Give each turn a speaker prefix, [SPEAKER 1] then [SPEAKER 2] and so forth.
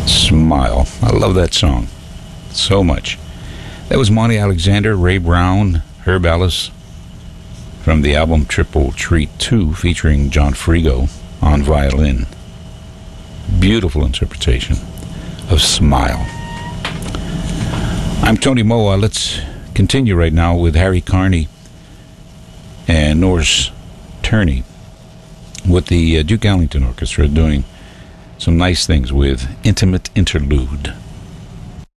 [SPEAKER 1] Smile. I love that song so much. That was Monty Alexander, Ray Brown, Herb Ellis from the album Triple Treat 2 featuring John Frigo on violin. Beautiful interpretation of Smile. I'm Tony Moa. Let's continue right now with Harry Carney and Norris Turney with the Duke Ellington Orchestra doing some nice things with Intimate Interlude.